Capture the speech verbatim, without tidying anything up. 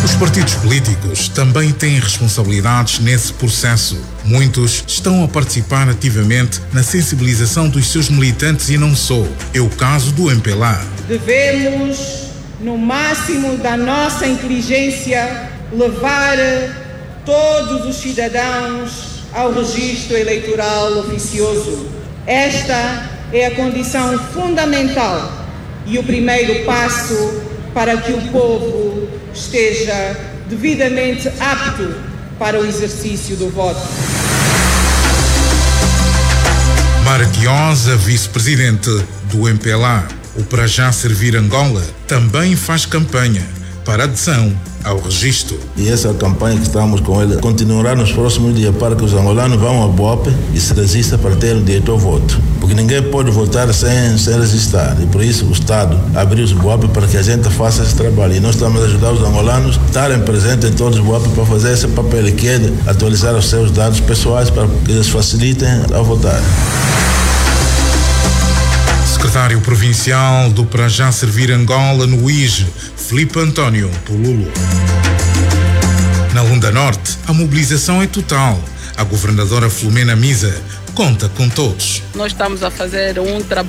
Os partidos políticos também têm responsabilidades nesse processo. Muitos estão a participar ativamente na sensibilização dos seus militantes e não só. É o caso do M P L A. Devemos, no máximo da nossa inteligência, levar todos os cidadãos ao registro eleitoral oficioso. Esta é a condição fundamental e o primeiro passo para que o povo esteja devidamente apto para o exercício do voto. Mara Quiosa, vice-presidente do M P L A, o Para Já Servir Angola, também faz campanha para adesão ao registro. E essa campanha que estamos com ele continuará nos próximos dias para que os angolanos vão ao B O P e se resistam para ter o direito ao voto. Porque ninguém pode votar sem, sem resistir. E por isso o Estado abriu os B O P para que a gente faça esse trabalho. E nós estamos a ajudar os angolanos a estarem presentes em todos os B O P para fazer esse papel que é de atualizar os seus dados pessoais para que eles facilitem ao votar. Secretário Provincial do Para Já Servir Angola no I G E, Filipe António Pululo. Na Lunda Norte, a mobilização é total. A governadora Filomena Misa conta com todos. Nós estamos a fazer um trabalho